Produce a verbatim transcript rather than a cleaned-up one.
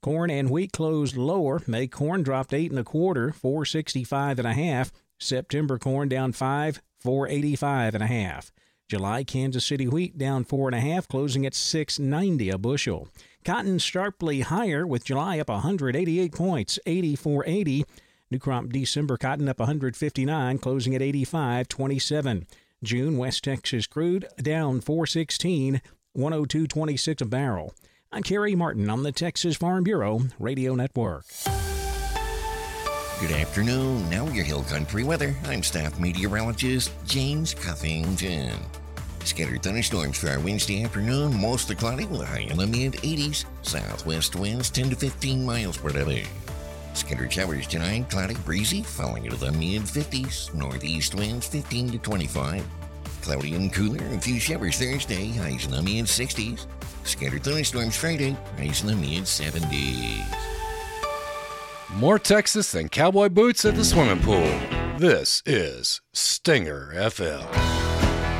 Corn and wheat closed lower. May corn dropped eight and a quarter, four sixty-five and a half. September corn down five, four eighty-five and a half. July Kansas City wheat down four and a half, closing at six ninety a bushel. Cotton sharply higher with July up one hundred eighty-eight points, eighty-four eighty. New crop December cotton up one hundred fifty-nine, closing at eighty-five twenty-seven. June West Texas crude down four sixteen, one oh two twenty-six a barrel. I'm Kerry Martin on the Texas Farm Bureau Radio Network. Good afternoon. Now your Hill Country weather. I'm staff meteorologist James Cuffington. Scattered thunderstorms for our Wednesday afternoon, mostly cloudy with a high in the mid-eighties. Southwest winds ten to fifteen miles per hour. Scattered showers tonight, cloudy, breezy, falling into the mid-fifties. Northeast winds fifteen to twenty-five. Cloudy and cooler, a few showers Thursday, highs in the mid-sixties. Scattered thunderstorms Friday, highs in the mid-seventies. More Texas than cowboy boots at the swimming pool. This is Stinger F M.